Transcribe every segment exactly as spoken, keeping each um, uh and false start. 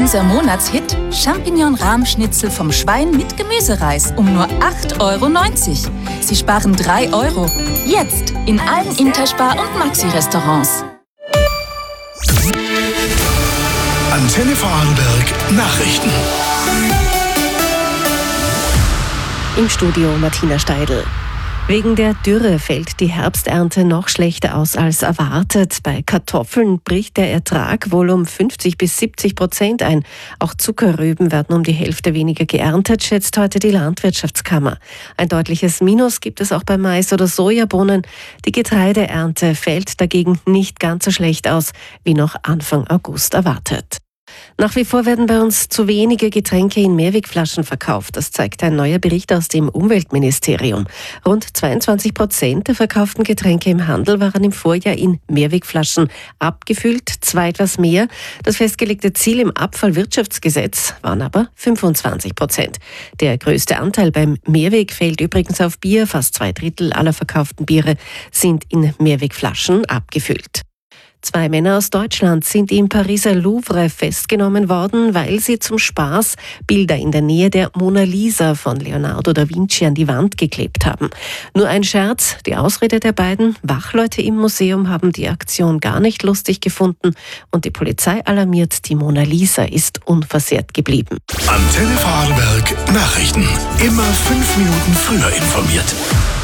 unser Monatshit Champignon-Rahmschnitzel vom Schwein mit Gemüsereis um nur acht Euro neunzig. Sie sparen drei Euro. Jetzt in allen Interspar- und Maxi-Restaurants. Antenne Vorarlberg Nachrichten. Im Studio Martina Steidl. Wegen der Dürre fällt die Herbsternte noch schlechter aus als erwartet. Bei Kartoffeln bricht der Ertrag wohl um fünfzig bis siebzig Prozent ein. Auch Zuckerrüben werden um die Hälfte weniger geerntet, schätzt heute die Landwirtschaftskammer. Ein deutliches Minus gibt es auch bei Mais oder Sojabohnen. Die Getreideernte fällt dagegen nicht ganz so schlecht aus, wie noch Anfang August erwartet. Nach wie vor werden bei uns zu wenige Getränke in Mehrwegflaschen verkauft. Das zeigt ein neuer Bericht aus dem Umweltministerium. Rund zweiundzwanzig Prozent der verkauften Getränke im Handel waren im Vorjahr in Mehrwegflaschen abgefüllt, zwei etwas mehr. Das festgelegte Ziel im Abfallwirtschaftsgesetz waren aber fünfundzwanzig Prozent. Der größte Anteil beim Mehrweg fällt übrigens auf Bier. Fast zwei Drittel aller verkauften Biere sind in Mehrwegflaschen abgefüllt. Zwei Männer aus Deutschland sind im Pariser Louvre festgenommen worden, weil sie zum Spaß Bilder in der Nähe der Mona Lisa von Leonardo da Vinci an die Wand geklebt haben. Nur ein Scherz, die Ausrede der beiden Wachleute im Museum haben die Aktion gar nicht lustig gefunden und die Polizei alarmiert, die Mona Lisa ist unversehrt geblieben. Antenne Vorarlberg Nachrichten. Immer fünf Minuten früher informiert.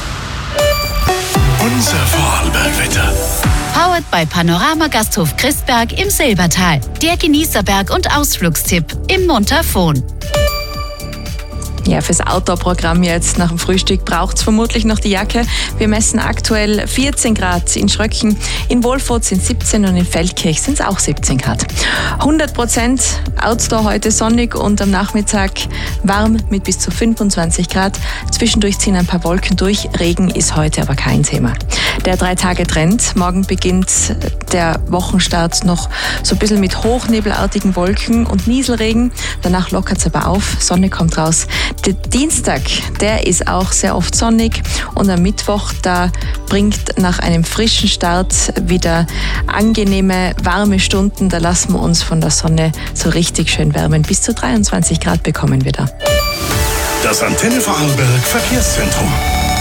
Unser Vorarlberg-Wetter. Powered by Panorama Gasthof Christberg im Silbertal. Der Genießerberg- und Ausflugstipp im Montafon. Ja, fürs Outdoor-Programm jetzt nach dem Frühstück braucht es vermutlich noch die Jacke. Wir messen aktuell vierzehn Grad in Schröcken, in Wolfurt sind siebzehn und in Feldkirch sind es auch siebzehn Grad. hundert Prozent Outdoor heute sonnig und am Nachmittag warm mit bis zu fünfundzwanzig Grad. Zwischendurch ziehen ein paar Wolken durch, Regen ist heute aber kein Thema. Der Drei-Tage-Trend, morgen beginnt der Wochenstart noch so ein bisschen mit hochnebelartigen Wolken und Nieselregen. Danach lockert es aber auf, Sonne kommt raus. Der Dienstag, der ist auch sehr oft sonnig und am Mittwoch, da bringt nach einem frischen Start wieder angenehme, warme Stunden. Da lassen wir uns von der Sonne so richtig schön wärmen. Bis zu dreiundzwanzig Grad bekommen wir da. Das Antenne Vorarlberg Verkehrszentrum.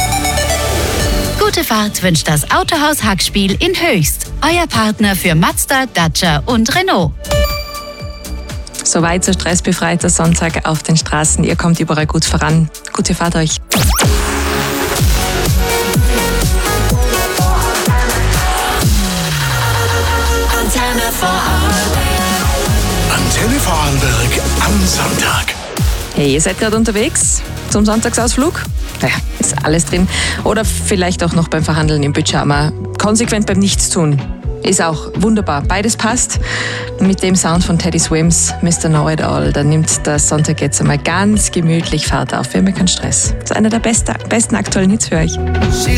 Gute Fahrt wünscht das Autohaus Hackspiel in Höchst. Euer Partner für Mazda, Dacia und Renault. Soweit so stressbefreiter Sonntag auf den Straßen. Ihr kommt überall gut voran. Gute Fahrt euch. Antenne Vorarlberg. Antenne Vorarlberg am Sonntag. Hey, ihr seid gerade unterwegs zum Sonntagsausflug? Naja, ist alles drin. Oder vielleicht auch noch beim Verhandeln im Pyjama. Konsequent beim Nichtstun. Ist auch wunderbar. Beides passt. Mit dem Sound von Teddy Swims, Mister Know It All, da nimmt der Sonntag jetzt einmal ganz gemütlich Fahrt auf. Wir haben ja keinen Stress. Das ist einer der besten, besten aktuellen Hits für euch.